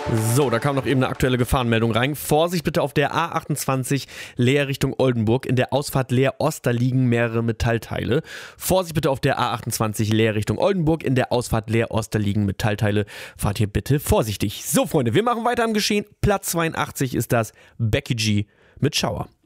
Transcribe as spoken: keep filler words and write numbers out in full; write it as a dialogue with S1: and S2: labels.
S1: So, da kam noch eben eine aktuelle Gefahrenmeldung rein. Vorsicht bitte auf der A achtundzwanzig Leer Richtung Oldenburg. In der Ausfahrt Leer Ost, da liegen mehrere Metallteile. Vorsicht bitte auf der A achtundzwanzig Leer Richtung Oldenburg. In der Ausfahrt Leer Ost, da liegen Metallteile. Fahrt hier bitte vorsichtig. So, Freunde, wir machen weiter am Geschehen. Platz zweiundachtzig ist das Becky G mit Schauer.